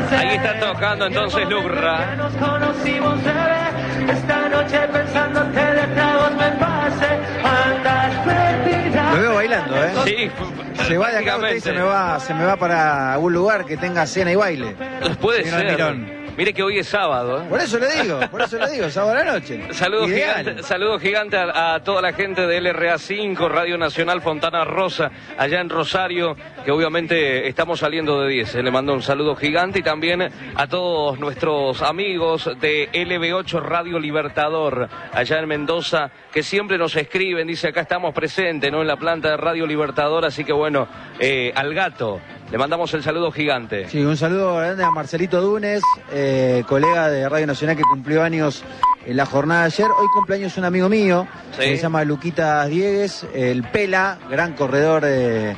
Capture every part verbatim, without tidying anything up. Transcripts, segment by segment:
Ahí está tocando entonces Lucra. Nos conocimos, bebé. Esta noche pensándote de tragos me pase. Andas perdida. Lo veo bailando, ¿eh? Sí, Se va de acá usted y se me va, se me va para algún lugar que tenga cena y baile. Puede Señor ser. Almirón. Mire que hoy es sábado, ¿eh? Por eso le digo, por eso le digo, sábado a la noche. Saludos Ideal. gigante, saludo gigante a, a toda la gente de L R A cinco, Radio Nacional Fontana Rosa, allá en Rosario, que obviamente estamos saliendo de diez. Le mando un saludo gigante y también a todos nuestros amigos de L B ocho Radio Libertador, allá en Mendoza, que siempre nos escriben, dice acá estamos presentes, ¿no? En la planta de Radio Libertador, así que bueno, eh, al gato. Le mandamos el saludo gigante. Sí, un saludo grande a Marcelito Dunes, eh, colega de Radio Nacional que cumplió años en la jornada de ayer. Hoy cumpleaños un amigo mío, Sí. que se llama Luquitas Diegues, el Pela, gran corredor de,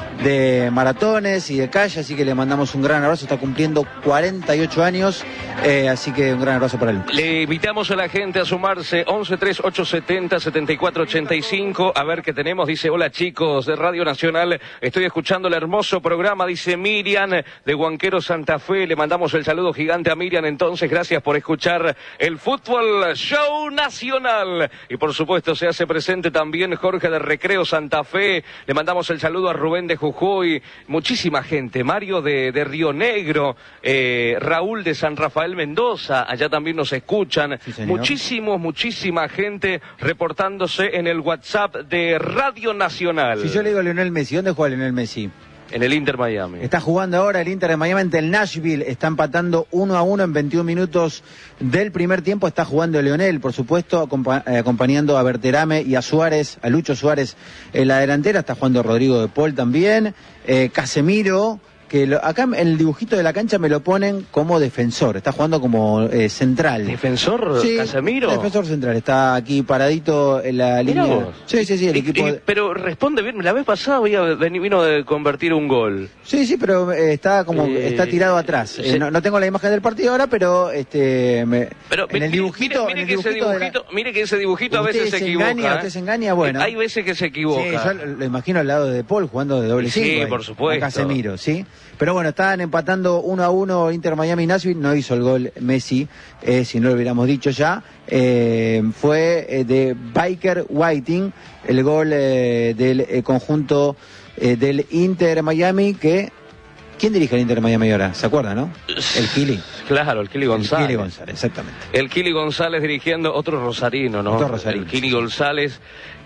de maratones y de calle, así que le mandamos un gran abrazo. Está cumpliendo cuarenta y ocho años, eh, así que un gran abrazo para Lucas. Le invitamos a la gente a sumarse once tres ocho setenta setenta y cuatro ochenta y cinco. A ver qué tenemos. Dice, hola chicos de Radio Nacional, estoy escuchando el hermoso programa. Dice Miriam de Huanquero Santa Fe. Le mandamos el saludo gigante a Miriam. Entonces, gracias por escuchar el Fútbol Show Nacional. Y por supuesto se hace presente también Jorge de Recreo Santa Fe. Le mandamos el saludo a Rubén de Jujuy. Muchísima gente. Mario de, de Río Negro. Eh, Raúl de San Rafael Mendoza. Allá también nos escuchan. Sí, señor. Muchísimos, muchísima gente reportándose en el WhatsApp de Radio Nacional. Si yo le digo a Lionel Messi, ¿dónde juega Lionel Messi? En el Inter Miami. Está jugando ahora el Inter de Miami ante el Nashville, está empatando uno a uno en veintiún minutos del primer tiempo. Está jugando Leonel, por supuesto, acompa eh, acompañando a Berterame y a Suárez, a Lucho Suárez en la delantera. Está jugando Rodrigo de Paul también, eh, Casemiro, que lo, acá en el dibujito de la cancha me lo ponen como defensor, está jugando como eh, central. ¿Defensor Sí, Casemiro? defensor central, está aquí paradito en la Mirá línea. vos. Sí, sí, sí, el Y- equipo... y- de- pero responde bien, la vez pasada había veni- vino de convertir un gol. Sí, sí, pero eh, está como Eh, está tirado atrás. sí. Eh, no, no tengo la imagen del partido ahora, pero este me- Pero en mire, el dibujito, mire, mire en el que ese dibujito de la- dibujito, mire que ese dibujito a Usted veces se, se equivoca. engaña, ¿eh? usted se engaña, bueno. Hay veces que se equivoca. Sí, yo lo, lo imagino al lado de Paul jugando de doble Sí, cinco. ahí, por supuesto. a Casemiro, sí. Pero bueno, estaban empatando uno a uno Inter Miami y Nashville, no hizo el gol Messi, eh, si no lo hubiéramos dicho ya. Eh, fue eh, de Biker Whiting, el gol eh, del eh, conjunto eh, del Inter Miami que... ¿Quién dirige el Inter Miami ahora? ¿Se acuerda, no? El Kili. Claro, el Kili González. El Kili González, exactamente. El Kili González dirigiendo otro rosarino, ¿no? Otro rosarino, El Kili sí. González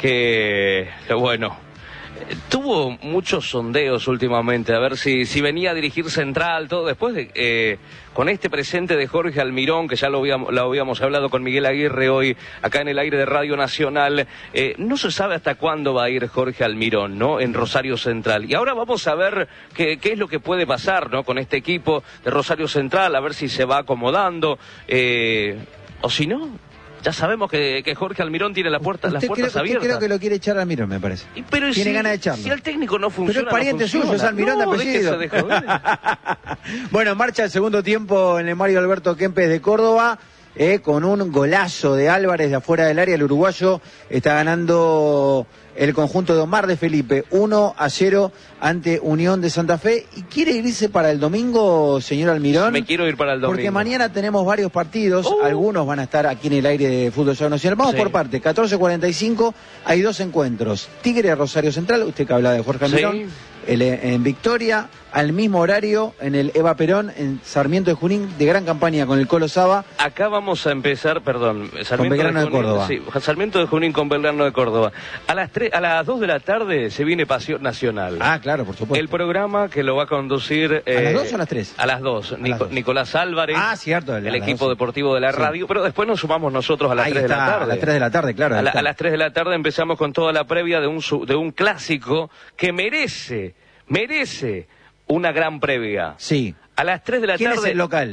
que, que bueno, eh, tuvo muchos sondeos últimamente, a ver si, si venía a dirigir Central, todo después de... Eh, con este presente de Jorge Almirón, que ya lo habíamos, lo habíamos hablado con Miguel Aguirre hoy, acá en el aire de Radio Nacional, eh, no se sabe hasta cuándo va a ir Jorge Almirón, ¿no? En Rosario Central. Y ahora vamos a ver qué, qué es lo que puede pasar, ¿no? Con este equipo de Rosario Central, a ver si se va acomodando, eh, o si no, ya sabemos que, que Jorge Almirón tiene la puerta, las Usted puertas creo, usted abiertas. creo que lo quiere echar a Almirón, me parece. Y, pero Tiene si, ganas de echarlo. Si el técnico no funciona, Pero es pariente no suyo, funciona. es Almirón de No, apellido. déjese de joder. Bueno, marcha el segundo tiempo en el Mario Alberto Kempes de Córdoba, eh, con un golazo de Álvarez de afuera del área. El uruguayo está ganando el conjunto de Omar de Felipe uno a cero ante Unión de Santa Fe. ¿Y quiere irse para el domingo, señor Almirón? Me quiero ir para el domingo. Porque mañana tenemos varios partidos, Uh. algunos van a estar aquí en el aire de Fútbol Show Nacional. Vamos Sí. por parte, catorce cuarenta y cinco, hay dos encuentros. Tigre Rosario Central, usted que habla de Jorge Almirón, Sí. el, en Victoria, al mismo horario en el Eva Perón, en Sarmiento de Junín, de gran campaña con el Colo Saba. Acá vamos a empezar, perdón, Sarmiento Belgrano de Junín, Córdoba. Sí, Sarmiento de Junín con Belgrano de Córdoba. A las tres, a las dos de la tarde se viene Pasión Nacional. Ah, claro, por supuesto. El programa que lo va a conducir... ¿A las dos o a las tres? A las dos. A las Nico- dos. Nicolás Álvarez. Ah, cierto. El a las equipo doce. deportivo de la Sí. radio. Pero después nos sumamos nosotros a las Ahí tres de la está, tarde. a las tres de la tarde, claro. A, ahí la- está. a las tres de la tarde empezamos con toda la previa de un, su- de un clásico que merece, merece una gran previa. Sí. A las tres de la ¿Quién tarde... es el local?